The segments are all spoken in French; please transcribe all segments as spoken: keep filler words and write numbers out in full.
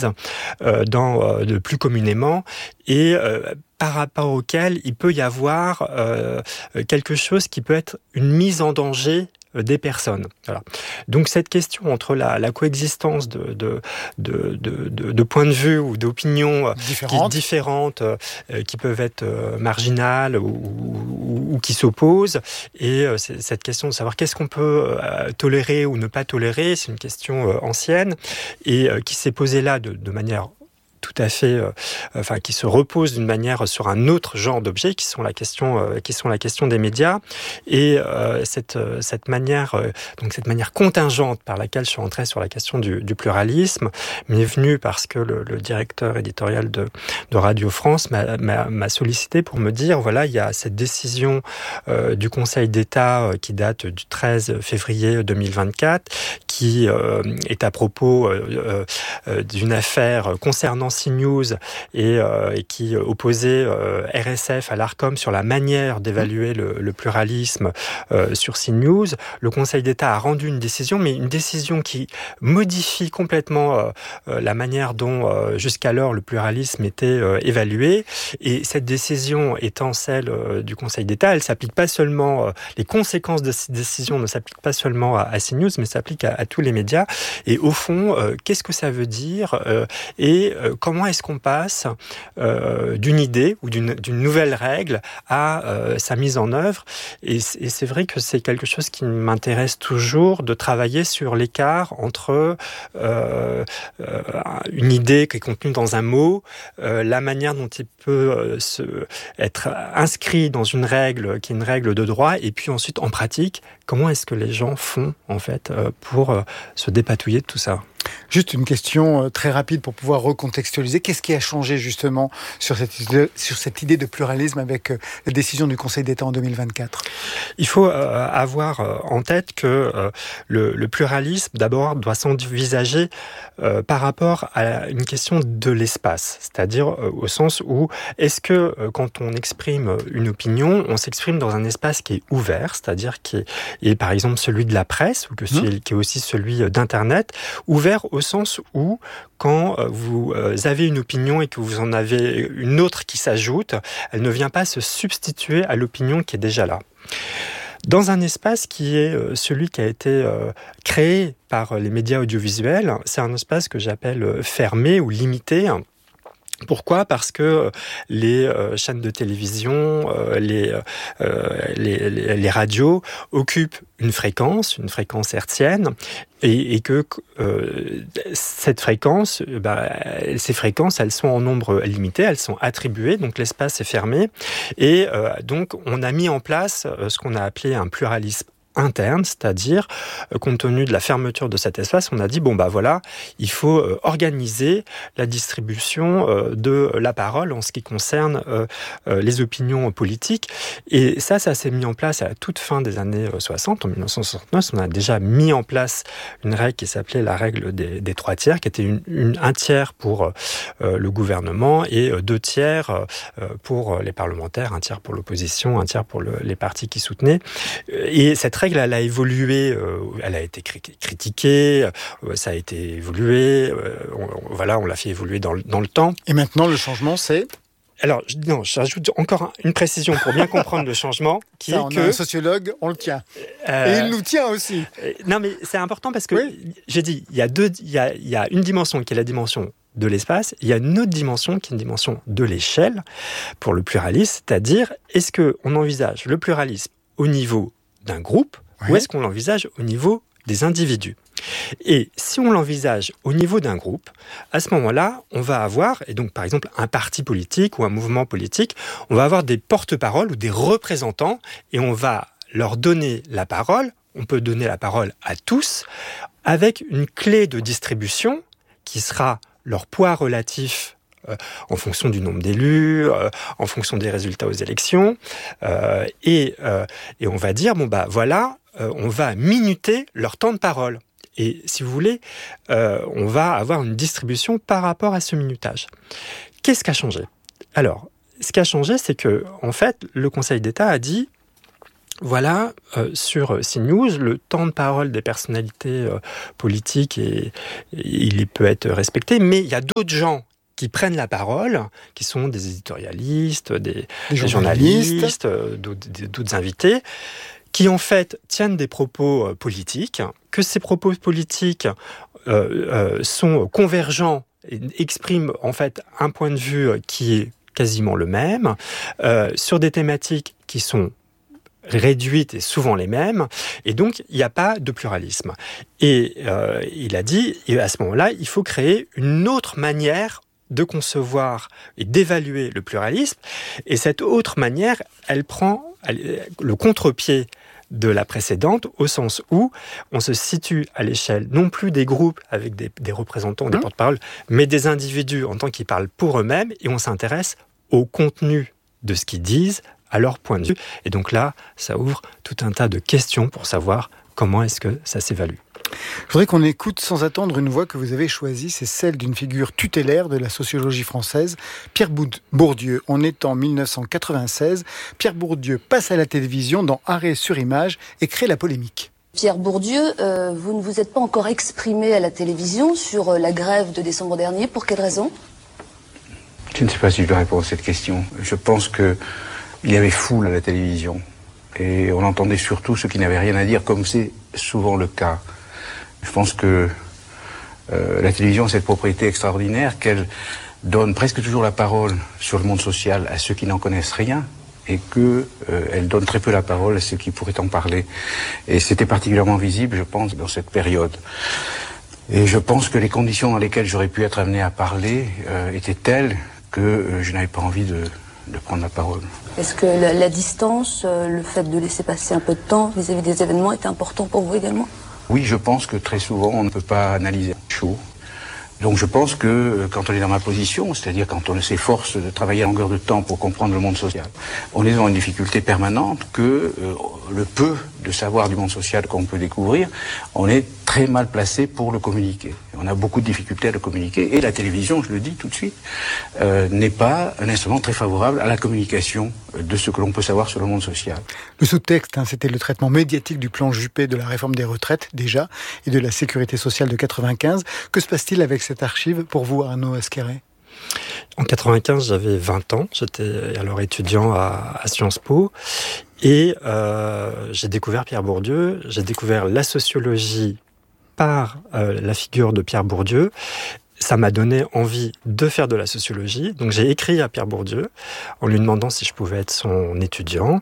utilisent euh, dans, euh, de plus communément et euh, par rapport auquel il peut y avoir euh, quelque chose qui peut être une mise en danger des personnes. Voilà. Donc cette question entre la, la coexistence de, de, de, de, de, de points de vue ou d'opinions différentes, qui, différentes euh, qui peuvent être euh, marginales ou, ou, ou qui s'opposent, et euh, c'est, cette question de savoir qu'est-ce qu'on peut euh, tolérer ou ne pas tolérer, c'est une question euh, ancienne et euh, qui s'est posée là de, de manière tout à fait, euh, enfin, qui se repose d'une manière sur un autre genre d'objets, qui sont la question, euh, qui sont la question des médias, et euh, cette cette manière, euh, donc cette manière contingente par laquelle je suis entré sur la question du, du pluralisme, m'est venue parce que le, le directeur éditorial de, de Radio France m'a, m'a, m'a sollicité pour me dire, voilà, il y a cette décision euh, du Conseil d'État euh, qui date du treize février deux mille vingt-quatre, qui euh, est à propos euh, euh, d'une affaire concernant CNews et, euh, et qui opposait euh, R S F à l'Arcom sur la manière d'évaluer le, le pluralisme euh, sur CNews. Le Conseil d'État a rendu une décision, mais une décision qui modifie complètement euh, euh, la manière dont euh, jusqu'alors le pluralisme était euh, évalué. Et cette décision étant celle euh, du Conseil d'État, elle s'applique pas seulement, euh, les conséquences de cette décision ne s'appliquent pas seulement à, à CNews, mais s'appliquent à, à tous les médias. Et au fond, euh, qu'est-ce que ça veut dire euh, et euh, comment est-ce qu'on passe euh, d'une idée ou d'une, d'une nouvelle règle à euh, sa mise en œuvre. Et, et c'est vrai que c'est quelque chose qui m'intéresse toujours, de travailler sur l'écart entre euh, euh, une idée qui est contenue dans un mot, euh, la manière dont il peut euh, se, être inscrit dans une règle qui est une règle de droit, et puis ensuite en pratique, comment est-ce que les gens font en fait euh, pour euh, se dépatouiller de tout ça. Juste une question très rapide pour pouvoir recontextualiser. Qu'est-ce qui a changé justement sur cette idée, sur cette idée de pluralisme avec la décision du Conseil d'État en deux mille vingt-quatre ? Il faut euh, avoir en tête que euh, le, le pluralisme, d'abord, doit s'envisager euh, par rapport à une question de l'espace. C'est-à-dire euh, au sens où, est-ce que euh, quand on exprime une opinion, on s'exprime dans un espace qui est ouvert, c'est-à-dire qui est, est par exemple celui de la presse, ou que mmh. qui est aussi celui d'Internet, ouvert au sens où, quand vous avez une opinion et que vous en avez une autre qui s'ajoute, elle ne vient pas se substituer à l'opinion qui est déjà là. Dans un espace qui est celui qui a été créé par les médias audiovisuels, c'est un espace que j'appelle fermé ou limité. Pourquoi ? Parce que les euh, chaînes de télévision, euh, les, euh, les, les, les radios occupent une fréquence, une fréquence hertzienne, et, et que euh, cette fréquence, bah, ces fréquences, elles sont en nombre limité, elles sont attribuées, donc l'espace est fermé, et euh, donc on a mis en place euh, ce qu'on a appelé un pluralisme interne, c'est-à-dire, euh, compte tenu de la fermeture de cet espace, on a dit, bon bah voilà, il faut euh, organiser la distribution euh, de la parole en ce qui concerne euh, euh, les opinions politiques. Et ça, ça s'est mis en place à la toute fin des années soixante, en dix-neuf cent soixante-neuf, on a déjà mis en place une règle qui s'appelait la règle des, des trois tiers, qui était une, une, un tiers pour euh, le gouvernement et euh, deux tiers euh, pour les parlementaires, un tiers pour l'opposition, un tiers pour le, les partis qui soutenaient. Et cette règle, elle a évolué, euh, elle a été critiquée, euh, ça a été évolué, euh, on, voilà, on l'a fait évoluer dans le, dans le temps. Et maintenant, le changement, c'est ? Alors, non, j'ajoute encore une précision pour bien comprendre le changement, qui ça, est on que... a un sociologue, on le tient. Euh, Et il nous tient aussi. Non, mais c'est important parce que, oui. j'ai dit, il y a deux, il y a, il y a une dimension qui est la dimension de l'espace, il y a une autre dimension qui est une dimension de l'échelle pour le pluralisme, c'est-à-dire, est-ce qu'on envisage le pluralisme au niveau d'un groupe, oui. ou est-ce qu'on l'envisage au niveau des individus ? Et si on l'envisage au niveau d'un groupe, à ce moment-là, on va avoir, et donc par exemple un parti politique ou un mouvement politique, on va avoir des porte-paroles ou des représentants, et on va leur donner la parole, on peut donner la parole à tous, avec une clé de distribution qui sera leur poids relatif Euh, en fonction du nombre d'élus, euh, en fonction des résultats aux élections, euh, et, euh, et on va dire, bon bah voilà, euh, on va minuter leur temps de parole. Et si vous voulez, euh, on va avoir une distribution par rapport à ce minutage. Qu'est-ce qui a changé ? Alors, ce qui a changé, c'est que, en fait, le Conseil d'État a dit, Voilà, euh, sur CNews, le temps de parole des personnalités euh, politiques, est, il peut être respecté, mais il y a d'autres gens qui prennent la parole, qui sont des éditorialistes, des, des, des journalistes, euh, d'autres, d'autres invités, qui en fait tiennent des propos euh, politiques, que ces propos politiques euh, euh, sont convergents et expriment en fait un point de vue qui est quasiment le même, euh, sur des thématiques qui sont réduites et souvent les mêmes, et donc il n'y a pas de pluralisme. Et euh, il a dit, et à ce moment-là, il faut créer une autre manière de concevoir et d'évaluer le pluralisme, et cette autre manière, elle prend elle, le contre-pied de la précédente, au sens où on se situe à l'échelle non plus des groupes avec des, des représentants, des mmh. porte-parole, mais des individus en tant qu'ils parlent pour eux-mêmes, et on s'intéresse au contenu de ce qu'ils disent, à leur point de vue. Et donc là, ça ouvre tout un tas de questions pour savoir comment est-ce que ça s'évalue. Je voudrais qu'on écoute sans attendre une voix que vous avez choisie, c'est celle d'une figure tutélaire de la sociologie française, Pierre Bourdieu. On est en dix-neuf cent quatre-vingt-seize. Pierre Bourdieu passe à la télévision dans Arrêt sur image et crée la polémique. Pierre Bourdieu, euh, vous ne vous êtes pas encore exprimé à la télévision sur euh, la grève de décembre dernier. Pour quelle raison ? Je ne sais pas si je dois répondre à cette question. Je pense que il y avait foule à la télévision et on entendait surtout ceux qui n'avaient rien à dire, comme c'est souvent le cas. Je pense que euh, la télévision a cette propriété extraordinaire qu'elle donne presque toujours la parole sur le monde social à ceux qui n'en connaissent rien et qu'elle euh, donne très peu la parole à ceux qui pourraient en parler. Et c'était particulièrement visible, je pense, dans cette période. Et je pense que les conditions dans lesquelles j'aurais pu être amené à parler euh, étaient telles que euh, je n'avais pas envie de... de prendre la parole. Est-ce que la, la distance, euh, le fait de laisser passer un peu de temps vis-à-vis des événements était important pour vous également ? Oui, je pense que très souvent, on ne peut pas analyser chaud. Donc je pense que quand on est dans ma position, c'est-à-dire quand on s'efforce de travailler à longueur de temps pour comprendre le monde social, on est dans une difficulté permanente que euh, le peu de savoir du monde social qu'on peut découvrir, on est très mal placé pour le communiquer. On a beaucoup de difficultés à le communiquer et la télévision, je le dis tout de suite, euh, n'est pas un instrument très favorable à la communication de ce que l'on peut savoir sur le monde social. Le sous-texte, hein, c'était le traitement médiatique du plan Juppé de la réforme des retraites, déjà, et de la sécurité sociale de quatre-vingt-quinze. Que se passe-t-il avec cette archive pour vous, Arnaud Asqueret ? En quatre-vingt-quinze, j'avais vingt ans, j'étais alors étudiant à, à Sciences Po, et euh, j'ai découvert Pierre Bourdieu, j'ai découvert la sociologie par euh, la figure de Pierre Bourdieu. Ça m'a donné envie de faire de la sociologie, donc j'ai écrit à Pierre Bourdieu en lui demandant si je pouvais être son étudiant.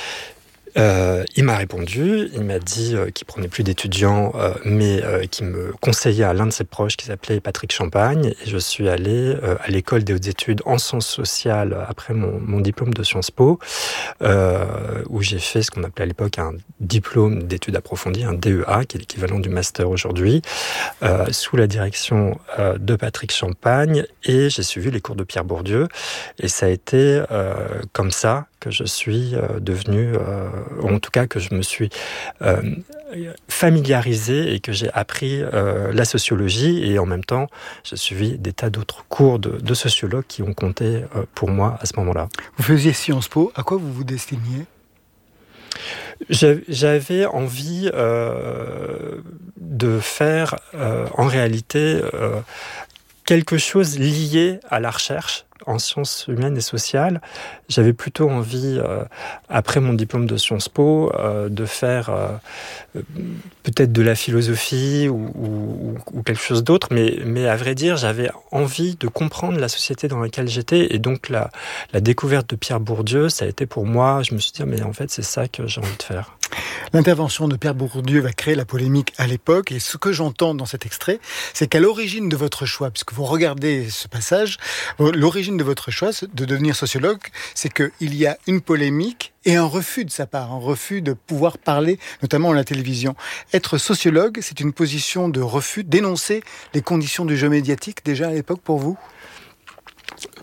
Euh, il m'a répondu, il m'a dit euh, qu'il prenait plus d'étudiants, euh, mais euh, qu'il me conseillait à l'un de ses proches qui s'appelait Patrick Champagne. Et je suis allé euh, à l'école des hautes études en sciences sociales après mon, mon diplôme de Sciences Po, euh, où j'ai fait ce qu'on appelait à l'époque un diplôme d'études approfondies, un D E A, qui est l'équivalent du master aujourd'hui, euh, sous la direction euh, de Patrick Champagne. Et j'ai suivi les cours de Pierre Bourdieu. Et ça a été euh, comme ça que je suis euh, devenu, euh, en tout cas que je me suis euh, familiarisé et que j'ai appris euh, la sociologie, et en même temps j'ai suivi des tas d'autres cours de, de sociologues qui ont compté euh, pour moi à ce moment-là. Vous faisiez Sciences Po, à quoi vous vous destiniez ? J'avais envie euh, de faire euh, en réalité euh, quelque chose lié à la recherche en sciences humaines et sociales. J'avais plutôt envie, euh, après mon diplôme de Sciences Po, euh, de faire euh, peut-être de la philosophie ou, ou, ou quelque chose d'autre, mais, mais à vrai dire, j'avais envie de comprendre la société dans laquelle j'étais, et donc la, la découverte de Pierre Bourdieu, ça a été pour moi, je me suis dit, mais en fait, c'est ça que j'ai envie de faire. L'intervention de Pierre Bourdieu va créer la polémique à l'époque, et ce que j'entends dans cet extrait, c'est qu'à l'origine de votre choix, puisque vous regardez ce passage, l'origine de votre choix de devenir sociologue, c'est qu'il y a une polémique et un refus de sa part, un refus de pouvoir parler, notamment à la télévision. Être sociologue, c'est une position de refus, dénoncer les conditions du jeu médiatique déjà à l'époque pour vous ?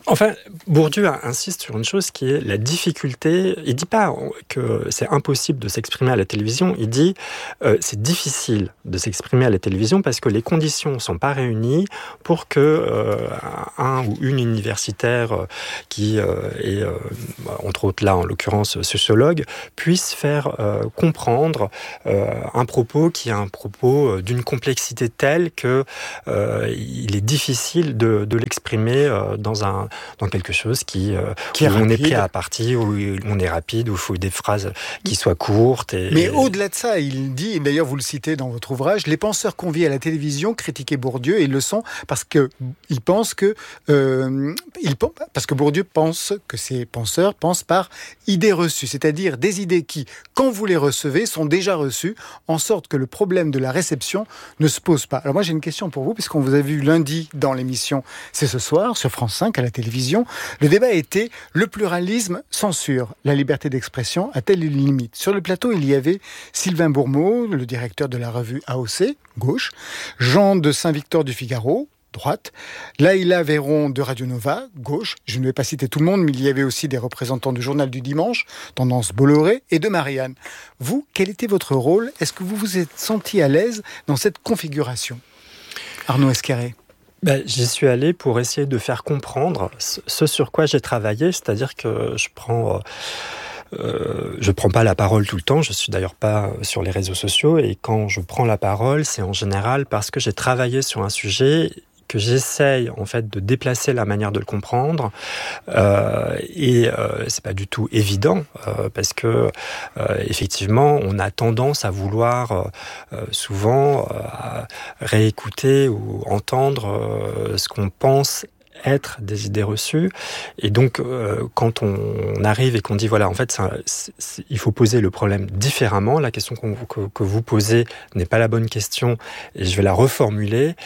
Enfin, Bourdieu insiste sur une chose qui est la difficulté. Il ne dit pas que c'est impossible de s'exprimer à la télévision, il dit euh, c'est difficile de s'exprimer à la télévision parce que les conditions ne sont pas réunies pour que euh, un ou une universitaire euh, qui euh, est, euh, entre autres là en l'occurrence sociologue, puisse faire euh, comprendre euh, un propos qui est un propos d'une complexité telle que euh, il est difficile de, de l'exprimer euh, dans un dans quelque chose qui, euh, qui où on est pris à partie, où on est rapide, où il faut des phrases qui soient courtes. Et, Mais et... au-delà de ça, il dit, et d'ailleurs vous le citez dans votre ouvrage, les penseurs conviés à la télévision critiquaient Bourdieu, et ils le sont parce que ils pensent que euh, ils, parce que Bourdieu pense que ces penseurs pensent par idées reçues, c'est-à-dire des idées qui, quand vous les recevez, sont déjà reçues, en sorte que le problème de la réception ne se pose pas. Alors moi j'ai une question pour vous, puisqu'on vous a vu lundi dans l'émission C'est ce soir sur France cinq à la télévision. Le débat était le pluralisme censure, la liberté d'expression a-t-elle une limite? Sur le plateau, il y avait Sylvain Bourmeau, le directeur de la revue A O C, gauche, Jean de Saint-Victor du Figaro, droite, Laïla Véron de Radio Nova, gauche, je ne vais pas citer tout le monde, mais il y avait aussi des représentants du Journal du Dimanche, Tendance Bolloré, et de Marianne. Vous, quel était votre rôle? Est-ce que vous vous êtes senti à l'aise dans cette configuration? Arnaud Esquerré. Ben, j'y suis allé pour essayer de faire comprendre ce sur quoi j'ai travaillé, c'est-à-dire que je prends... Euh, je prends pas la parole tout le temps, je suis d'ailleurs pas sur les réseaux sociaux, et quand je prends la parole, c'est en général parce que j'ai travaillé sur un sujet que j'essaye en fait de déplacer la manière de le comprendre, euh, et euh, c'est pas du tout évident euh, parce que euh, effectivement on a tendance à vouloir euh, souvent euh, réécouter ou entendre euh, ce qu'on pense être des idées reçues, et donc euh, quand on arrive et qu'on dit voilà en fait ça, c'est, c'est, il faut poser le problème différemment, la question qu'on, que, que vous posez n'est pas la bonne question et je vais la reformuler,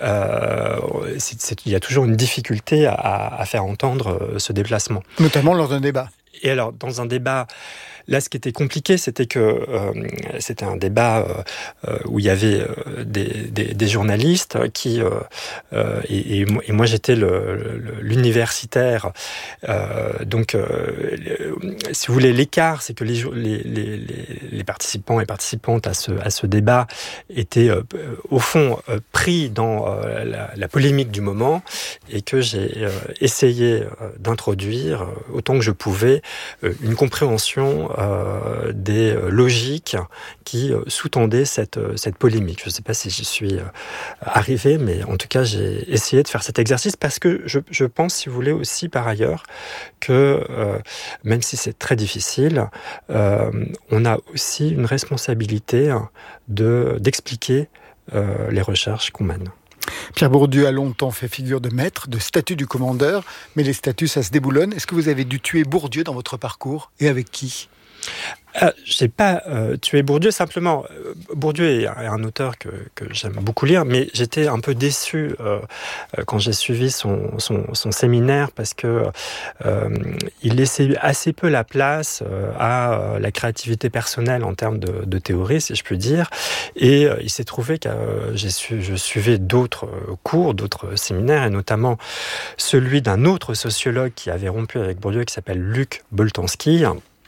euh, c'est, c'est, il y a toujours une difficulté à, à faire entendre ce déplacement. Notamment lors d'un débat. Et alors dans un débat, là, ce qui était compliqué, c'était que euh, c'était un débat euh, où il y avait euh, des, des, des journalistes qui euh, euh, et, et, et moi j'étais le, le, l'universitaire. Euh, donc, euh, si vous voulez, l'écart, c'est que les, les, les, les participants et participantes à ce, à ce débat étaient euh, au fond euh, pris dans euh, la, la polémique du moment, et que j'ai euh, essayé euh, d'introduire euh, autant que je pouvais euh, une compréhension Euh, des logiques qui euh, sous-tendaient cette, cette polémique. Je ne sais pas si j'y suis euh, arrivé, mais en tout cas, j'ai essayé de faire cet exercice parce que je, je pense, si vous voulez, aussi par ailleurs, que euh, même si c'est très difficile, euh, on a aussi une responsabilité de, d'expliquer euh, les recherches qu'on mène. Pierre Bourdieu a longtemps fait figure de maître, de statut du commandeur, mais les statuts, ça se déboulonne. Est-ce que vous avez dû tuer Bourdieu dans votre parcours, et avec qui ? Euh, j'ai pas euh, tué Bourdieu, simplement. Euh, Bourdieu est un, un auteur que, que j'aime beaucoup lire, mais j'étais un peu déçu euh, quand j'ai suivi son, son, son séminaire, parce que euh, il laissait assez peu la place euh, à la créativité personnelle en termes de, de théorie, si je puis dire. Et euh, il s'est trouvé que euh, j'ai su, je suivais d'autres cours, d'autres séminaires, et notamment celui d'un autre sociologue qui avait rompu avec Bourdieu, qui s'appelle Luc Boltanski.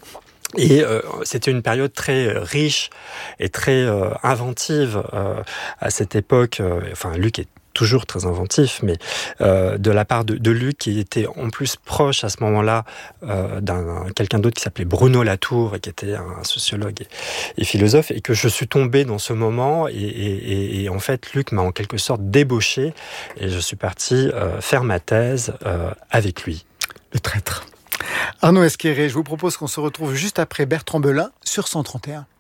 Et euh, c'était une période très riche et très euh, inventive euh, à cette époque. Euh, enfin, Luc est toujours très inventif, mais euh, de la part de, de Luc, qui était en plus proche à ce moment-là euh, d'un quelqu'un d'autre qui s'appelait Bruno Latour, et qui était un sociologue et, et philosophe, et que je suis tombé dans ce moment, et, et, et en fait, Luc m'a en quelque sorte débauché, et je suis parti euh, faire ma thèse euh, avec lui. Le traître. Arnaud Esquerré, je vous propose qu'on se retrouve juste après Bertrand Belin sur cent trente et un.